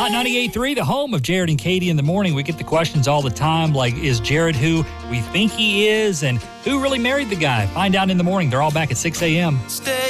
Hot 98.3, the home of Jared and Katie in the morning. We get the questions all the time, like, is Jared who we think he is? And who really married the guy? Find out in the morning. They're all back at 6 a.m. Stay